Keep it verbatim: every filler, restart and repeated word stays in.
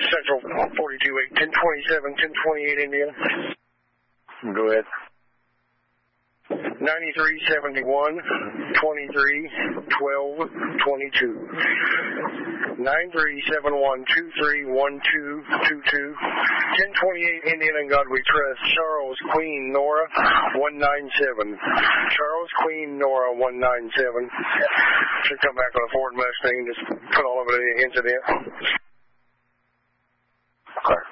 Central forty-two eight, ten twenty-seven, ten twenty-eight Indiana. Go ahead. ninety-three seventy-one, twenty-three, twelve, twenty-two. nine three seven one, two three one two two two. ten twenty-eight Indian and God We Trust. Charles Queen Nora one nine seven. Charles Queen Nora one nine seven. Should come back on a Ford Mustang. Just put all of it in the incident. Okay.